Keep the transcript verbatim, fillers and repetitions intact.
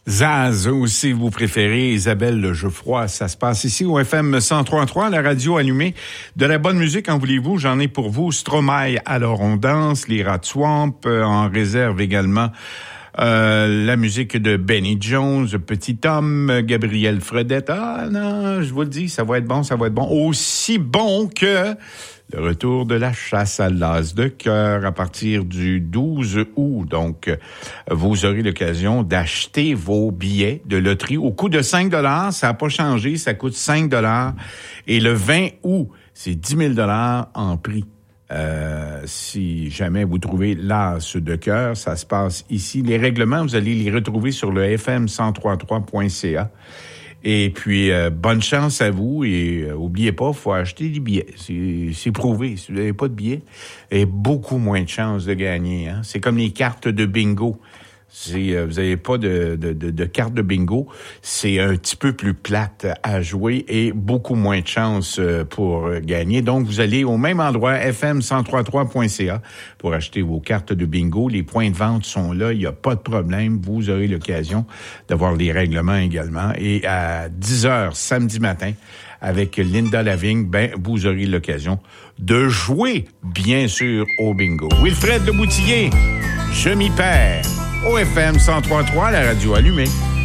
Zaz, ou si vous préférez, Isabelle Geoffroy. Ça se passe ici au F M cent trois virgule trois, la radio allumée. De la bonne musique, en voulez-vous, j'en ai pour vous. Stromae, Alors on danse, les Rats Swamp, euh, en réserve également euh, la musique de Benny Jones, Petit Homme, Gabriel Fredette. Ah non, je vous le dis, ça va être bon, ça va être bon. Aussi bon que le retour de la chasse à l'as de cœur à partir du douze août. Donc, vous aurez l'occasion d'acheter vos billets de loterie au coût de cinq dollars. Ça n'a pas changé, ça coûte cinq dollars. Et le vingt août, c'est dix mille dollars en prix. Euh, si jamais vous trouvez l'as de cœur, ça se passe ici. Les règlements, vous allez les retrouver sur le f m cent trois trois point c a. Et puis, euh, bonne chance à vous et euh, oubliez pas, il faut acheter des billets. C'est, c'est prouvé. Si vous n'avez pas de billets, il y a beaucoup moins de chances de gagner. Hein? C'est comme les cartes de bingo. C'est, euh, vous n'avez pas de, de, de, de carte de bingo, c'est un petit peu plus plate à jouer et beaucoup moins de chances euh, pour euh, gagner. Donc, vous allez au même endroit, f m cent trois trois point c a, pour acheter vos cartes de bingo. Les points de vente sont là, il n'y a pas de problème. Vous aurez l'occasion d'avoir les règlements également. Et à dix heures samedi matin, avec Linda Lavigne, ben, vous aurez l'occasion de jouer, bien sûr, au bingo. Wilfred Leboutillier, je m'y perds. Au F M cent trois virgule trois, la radio allumée.